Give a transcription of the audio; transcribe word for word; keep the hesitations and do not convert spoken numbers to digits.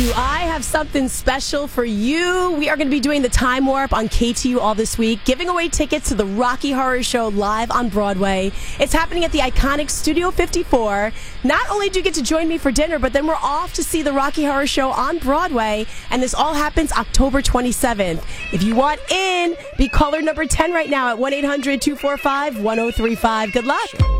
Do I have something special for you? We are going to be doing the Time Warp on K T U all this week, giving away tickets to the Rocky Horror Show live on Broadway. It's happening at the iconic Studio fifty-four. Not only do you get to join me for dinner, but then we're off to see the Rocky Horror Show on Broadway, and this all happens October twenty-seventh. If you want in, be caller number ten right now at one eight hundred two four five one oh three five. Good luck.